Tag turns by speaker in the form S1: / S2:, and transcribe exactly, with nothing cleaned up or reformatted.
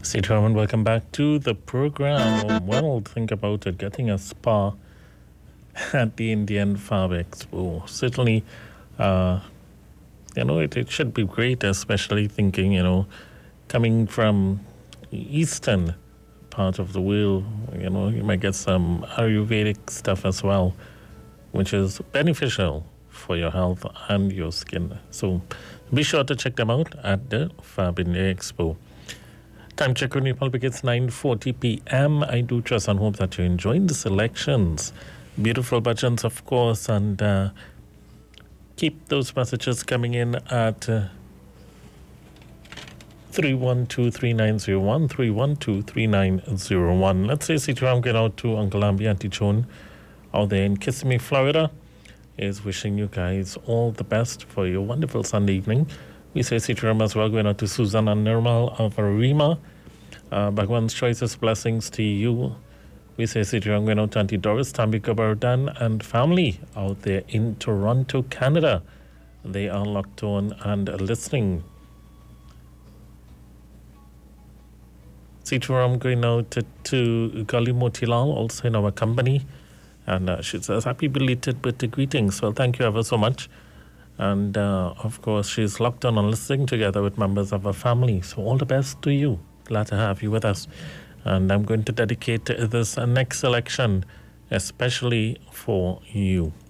S1: Stay and welcome back to the program. Well, think about it, getting a spa at the Indian Farm Expo. Certainly, uh, you know, it, it should be great, especially thinking, you know, coming from eastern part of the world, you know, you might get some Ayurvedic stuff as well, which is beneficial for your health and your skin. So be sure to check them out at the Fab India Expo. Time check on Republic, it's nine forty p.m. I do trust and hope that you're enjoying the selections. Beautiful bhajans, of course, and uh, keep those messages coming in at uh, three one two, three nine zero one, three one two, three nine zero one. Let's say Sitaram get out to Uncle Ambi, Auntie Joan out there in Kissimmee, Florida. Is wishing you guys all the best for your wonderful Sunday evening. We say Sitaram as well, going out to Susan and Nirmal of Arima. Uh, Bhagwan's choicest blessings to you. We say Sitaram going out to Auntie Doris, Tambika Bardan and family out there in Toronto, Canada. They are locked on and listening. Sitaram going out to, to Gali Motilal, also in our company. And uh, she says, happy belated birthday greetings. Well, thank you ever so much. And, uh, of course, she's locked on and listening together with members of her family. So all the best to you. Glad to have you with us. And I'm going to dedicate this next selection especially for you.